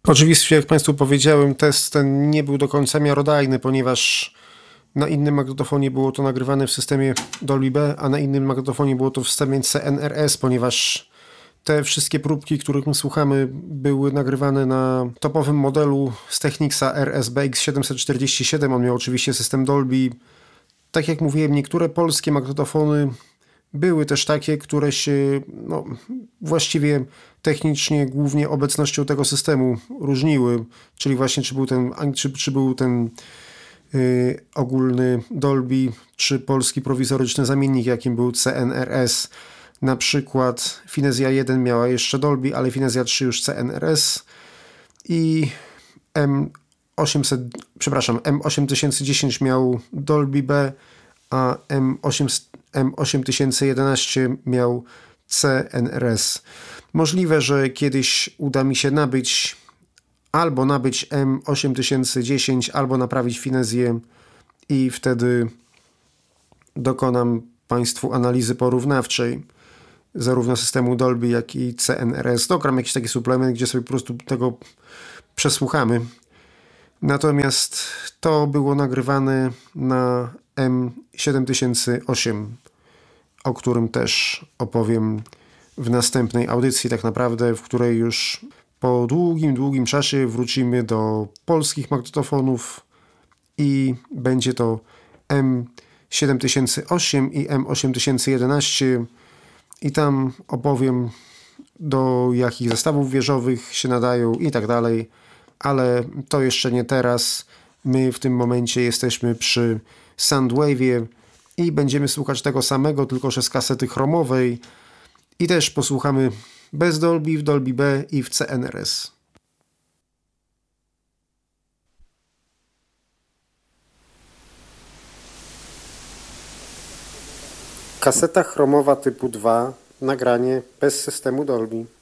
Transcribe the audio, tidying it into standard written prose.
Oczywiście, jak Państwu powiedziałem, test ten nie był do końca miarodajny, ponieważ na innym magnetofonie było to nagrywane w systemie Dolby B, a na innym magnetofonie było to w systemie CNRS, ponieważ te wszystkie próbki, których my słuchamy, były nagrywane na topowym modelu z Technicsa RS-BX 747. On miał oczywiście system Dolby. Tak jak mówiłem, niektóre polskie magnetofony były też takie, które się właściwie technicznie głównie obecnością tego systemu różniły, czyli właśnie czy był ten ogólny Dolby, czy polski prowizoryczny zamiennik, jakim był CNRS. Na przykład Finezja 1 miała jeszcze Dolby, ale Finezja 3 już CNRS i M8010 miał Dolby B, a M8011 miał CNRS. Możliwe, że kiedyś uda mi się nabyć M8010, albo naprawić Finezję i wtedy dokonam Państwu analizy porównawczej zarówno systemu Dolby, jak i CNRS. Dogram jakiś taki suplement, gdzie sobie po prostu tego przesłuchamy. Natomiast to było nagrywane na M7008, o którym też opowiem w następnej audycji, tak naprawdę, w której już po długim czasie wrócimy do polskich magnetofonów i będzie to M7008 i M8011 i tam opowiem, do jakich zestawów wieżowych się nadają i tak dalej, ale to jeszcze nie teraz. My w tym momencie jesteśmy przy Soundwave'ie i będziemy słuchać tego samego, tylko że z kasety chromowej i też posłuchamy bez Dolby, w Dolby B i w CNRS. Kaseta chromowa typu 2, nagranie bez systemu Dolby.